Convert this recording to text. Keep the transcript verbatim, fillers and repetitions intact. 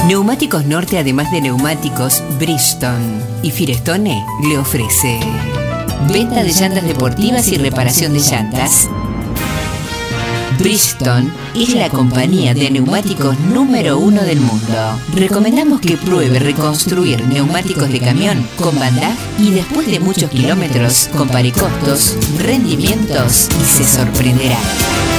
Neumáticos Norte, además de neumáticos, Bridgestone y Firestone le ofrece venta de llantas deportivas y reparación de llantas. Bridgestone es la compañía de neumáticos número uno del mundo. Recomendamos que pruebe reconstruir neumáticos de camión con Van Dijk y después de muchos kilómetros compare costos, rendimientos y se sorprenderá.